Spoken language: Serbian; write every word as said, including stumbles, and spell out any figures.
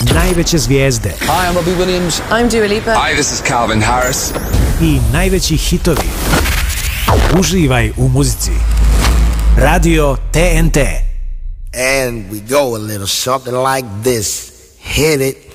najveće zvijezde. Hi, I'm Robbie Williams. I'm Dua Lipa. Hi, this is Calvin Harris. I najveći hitovi. Uživaj u muzici. Radio T N T. And we go a little something like this. Hit it.